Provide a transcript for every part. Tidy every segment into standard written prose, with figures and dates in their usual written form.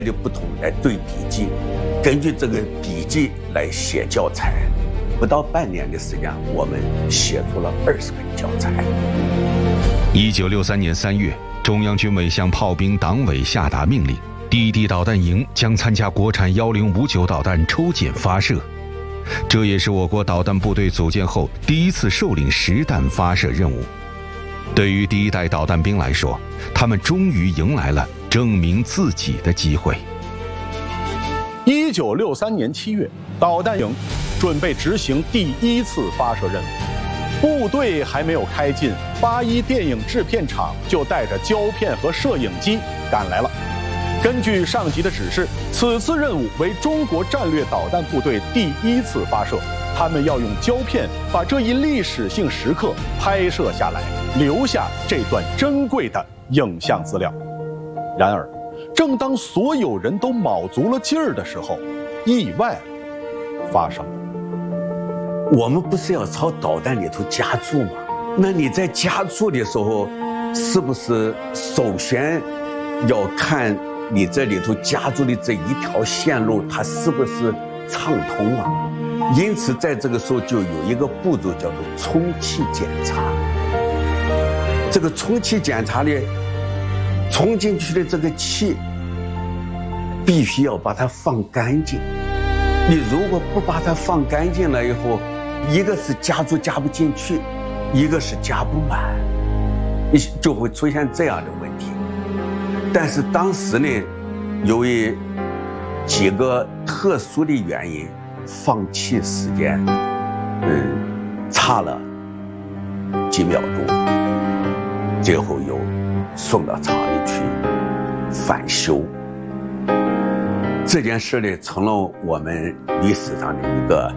的不同来对笔记，根据这个笔记来写教材。不到半年的时间，我们写出了20本教材。 1963年3月，中央军委向炮兵党委下达命令，第一地导弹营将参加国产1059导弹抽检发射。这也是我国导弹部队组建后第一次受领实弹发射任务。对于第一代导弹兵来说，他们终于迎来了证明自己的机会。 1963年7月，导弹营准备执行第一次发射任务，部队还没有开进81电影制片厂，就带着胶片和摄影机赶来了。根据上级的指示，此次任务为中国战略导弹部队第一次发射，他们要用胶片把这一历史性时刻拍摄下来，留下这段珍贵的影像资料。然而，正当所有人都卯足了劲儿的时候，意外发生了。 我们不是要朝导弹里头加注吗？那你在加注的时候，是不是首先要看你这里头加注的这一条线路，它是不是畅通啊？因此，在这个时候就有一个步骤叫做充气检查。这个充气检查呢，充进去的这个气必须要把它放干净。你如果不把它放干净了以后，一个是加注加不进去，一个是加不满，你就会出现这样的问题。但是当时呢，由于几个特殊的原因，放气时间差了几秒钟，最后又送到厂里去返修。这件事呢，成了我们历史上的一个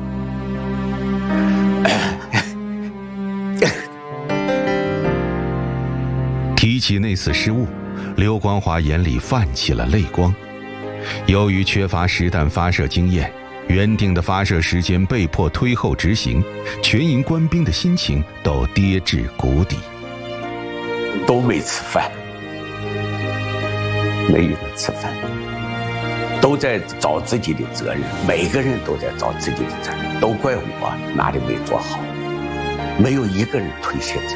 提起那次失误，刘光华眼里泛起了泪光。由于缺乏实弹发射经验，原定的发射时间被迫推后执行，全营官兵的心情都跌至谷底。 都没吃饭，没有人吃饭，都在找自己的责任，每个人都在找自己的责任，都怪我哪里没做好，没有一个人推卸责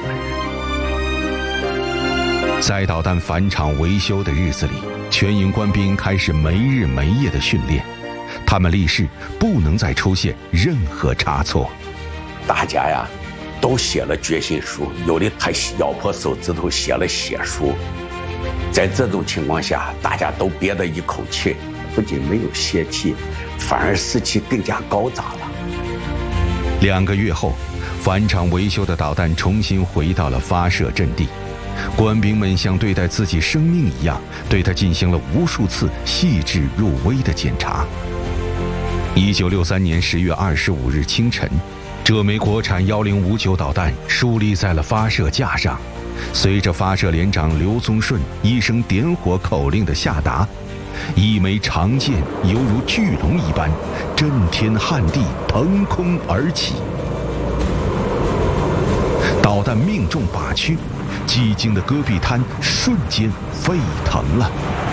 任。 在导弹返厂维修的日子里，全营官兵开始没日没夜的训练，他们立誓不能再出现任何差错。 大家呀，都写了决心书，有的还咬破手指头写了血书。在这种情况下，大家都憋着一口气，不仅没有泄气，反而士气更加高涨了。 2个月后，返厂维修的导弹重新回到了发射阵地，官兵们像对待自己生命一样，对它进行了无数次细致入微的检查。1963年10月25日清晨，这枚国产1059导弹竖立在了发射架上，随着发射连长刘宗顺一声点火口令的下达，一枚长箭犹如巨龙一般，震天撼地，腾空而起。导弹命中靶区，寂静的戈壁滩瞬间沸腾了。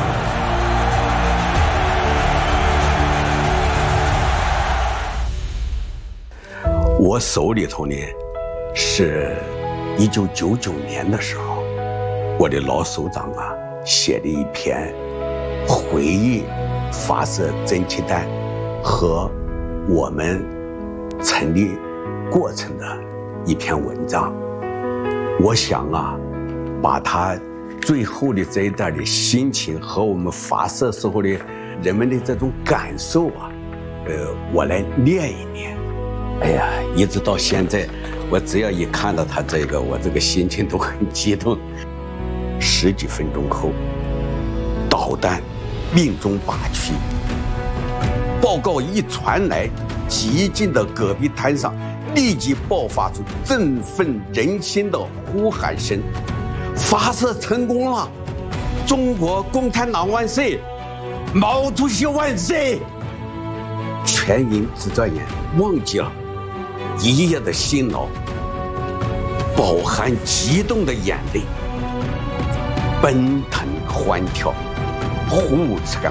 我手里头呢，是1999年的时候，我的老首长啊写的一篇回忆发射真气弹和我们成立过程的一篇文章。我想啊，把他最后的这一段的心情和我们发射时候的人们的这种感受啊，我来念一念。哎呀，一直到现在，我只要一看到他这个，我这个心情都很激动。10几分钟后，导弹命中靶区，报告一传来，寂静的戈壁滩上立即爆发出振奋人心的呼喊声：发射成功了！中国共产党万岁！毛主席万岁！全营只转眼忘记了一夜的辛劳，饱含激动的眼泪，奔腾欢跳，互相